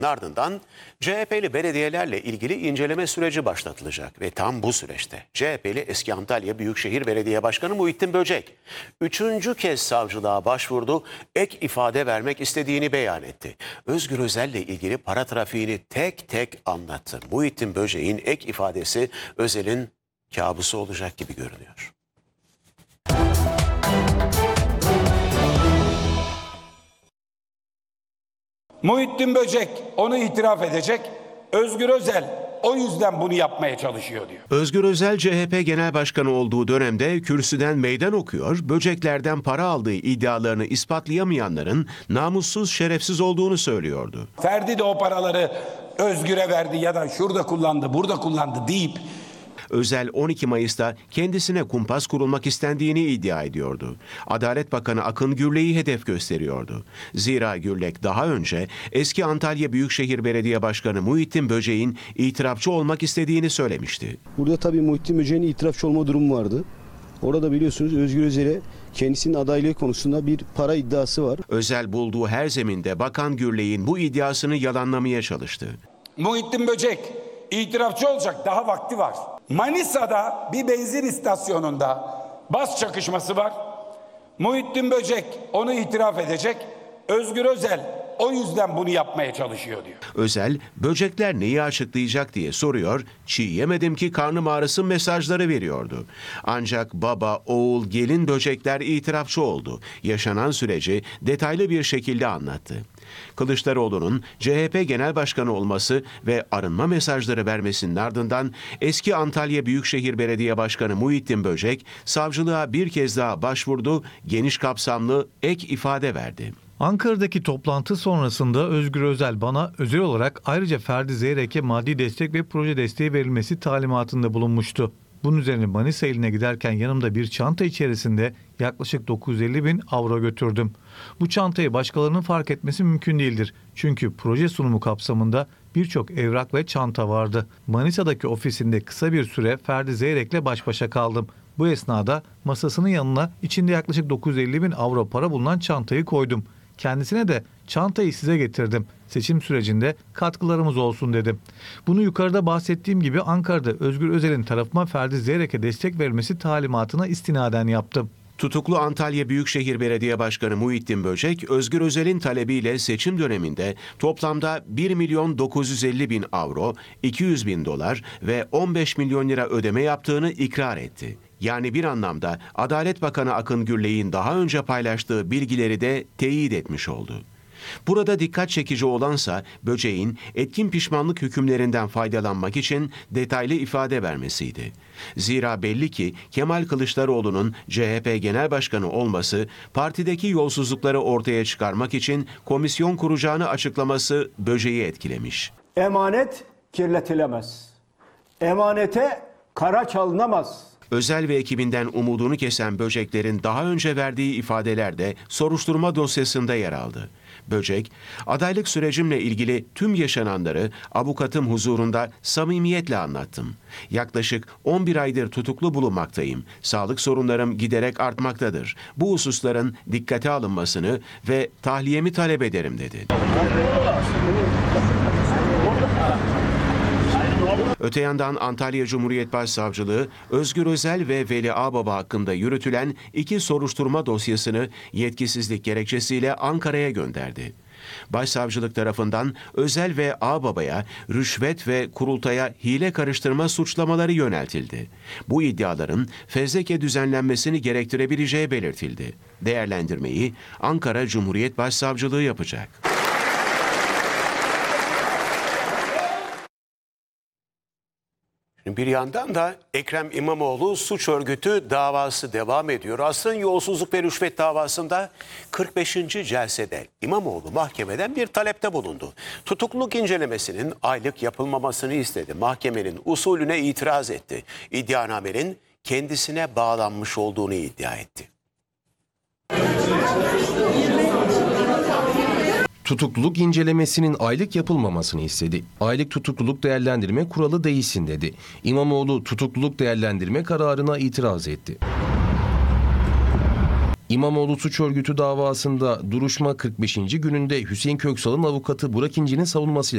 Ardından CHP'li belediyelerle ilgili inceleme süreci başlatılacak ve tam bu süreçte CHP'li eski Antalya Büyükşehir Belediye Başkanı Muhittin Böcek 3. kez savcılığa başvurdu, ek ifade vermek istediğini beyan etti. Özgür Özel'le ilgili para trafiğini tek tek anlattı. Muhittin Böcek'in ek ifadesi Özel'in kabusu olacak gibi görünüyor. Muhittin Böcek onu itiraf edecek. Özgür Özel o yüzden bunu yapmaya çalışıyor diyor. Özgür Özel CHP Genel Başkanı olduğu dönemde kürsüden meydan okuyor, Böceklerden para aldığı iddialarını ispatlayamayanların namussuz, şerefsiz olduğunu söylüyordu. Ferdi de o paraları Özgür'e verdi ya da şurada kullandı, burada kullandı deyip Özel 12 Mayıs'ta kendisine kumpas kurulmak istendiğini iddia ediyordu. Adalet Bakanı Akın Gürlek'i hedef gösteriyordu. Zira Gürlek daha önce eski Antalya Büyükşehir Belediye Başkanı Muhittin Böcek'in itirafçı olmak istediğini söylemişti. Burada tabii Muhittin Böcek'in itirafçı olma durumu vardı. Orada biliyorsunuz Özgür Özel'e kendisinin adaylığı konusunda bir para iddiası var. Özel bulduğu her zeminde Bakan Gürlek'in bu iddiasını yalanlamaya çalıştı. Muhittin Böcek itirafçı olacak, daha vakti var. Manisa'da bir benzin istasyonunda bas çakışması var. Muhittin Böcek onu itiraf edecek. Özgür Özel o yüzden bunu yapmaya çalışıyor diyor. Özel, Böcekler neyi açıklayacak diye soruyor, çiğ yemedim ki karnım ağrısın mesajları veriyordu. Ancak baba, oğul, gelin Böcekler itirafçı oldu. Yaşanan süreci detaylı bir şekilde anlattı. Kılıçdaroğlu'nun CHP Genel Başkanı olması ve arınma mesajları vermesinin ardından eski Antalya Büyükşehir Belediye Başkanı Muhittin Böcek savcılığa bir kez daha başvurdu, geniş kapsamlı ek ifade verdi. Ankara'daki toplantı sonrasında Özgür Özel bana özel olarak ayrıca Ferdi Zeyrek'e maddi destek ve proje desteği verilmesi talimatında bulunmuştu. Bunun üzerine Manisa iline giderken yanımda bir çanta içerisinde yaklaşık 950.000 avro götürdüm. Bu çantayı başkalarının fark etmesi mümkün değildir. Çünkü proje sunumu kapsamında birçok evrak ve çanta vardı. Manisa'daki ofisinde kısa bir süre Ferdi Zeyrek'le baş başa kaldım. Bu esnada masasının yanına içinde yaklaşık 950.000 avro para bulunan çantayı koydum. Kendisine de çantayı size getirdim. Seçim sürecinde katkılarımız olsun dedim. Bunu yukarıda bahsettiğim gibi Ankara'da Özgür Özel'in tarafıma Ferdi Zeyrek'e destek verilmesi talimatına istinaden yaptım. Tutuklu Antalya Büyükşehir Belediye Başkanı Muhittin Böcek, Özgür Özel'in talebiyle seçim döneminde toplamda 1.950.000 avro, 200.000 dolar ve 15 milyon lira ödeme yaptığını ikrar etti. Yani bir anlamda Adalet Bakanı Akın Gürlek'in daha önce paylaştığı bilgileri de teyit etmiş oldu. Burada dikkat çekici olansa Böcek'in etkin pişmanlık hükümlerinden faydalanmak için detaylı ifade vermesiydi. Zira belli ki Kemal Kılıçdaroğlu'nun CHP Genel Başkanı olması, partideki yolsuzlukları ortaya çıkarmak için komisyon kuracağını açıklaması Böcek'i etkilemiş. Emanet kirletilemez. Emanete kara çalınamaz. Özel ve ekibinden umudunu kesen Böceklerin daha önce verdiği ifadeler de soruşturma dosyasında yer aldı. Böcek, adaylık sürecimle ilgili tüm yaşananları avukatım huzurunda samimiyetle anlattım. Yaklaşık 11 aydır tutuklu bulunmaktayım. Sağlık sorunlarım giderek artmaktadır. Bu hususların dikkate alınmasını ve tahliyemi talep ederim dedi. Öte yandan Antalya Cumhuriyet Başsavcılığı, Özgür Özel ve Veli Ağbaba hakkında yürütülen 2 soruşturma dosyasını yetkisizlik gerekçesiyle Ankara'ya gönderdi. Başsavcılık tarafından Özel ve Ağbaba'ya rüşvet ve kurultaya hile karıştırma suçlamaları yöneltildi. Bu iddiaların fezleke düzenlenmesini gerektirebileceği belirtildi. Değerlendirmeyi Ankara Cumhuriyet Başsavcılığı yapacak. Bir yandan da Ekrem İmamoğlu suç örgütü davası devam ediyor. Aslında yolsuzluk ve rüşvet davasında 45. celsede İmamoğlu mahkemeden bir talepte bulundu. Tutukluluk incelemesinin aylık yapılmamasını istedi. Mahkemenin usulüne itiraz etti. İddianamenin kendisine bağlanmış olduğunu iddia etti. Tutukluluk incelemesinin aylık yapılmamasını istedi. Aylık tutukluluk değerlendirme kuralı değilsin dedi. İmamoğlu tutukluluk değerlendirme kararına itiraz etti. İmamoğlu suç örgütü davasında duruşma 45. gününde Hüseyin Köksal'ın avukatı Burak İnci'nin savunmasıyla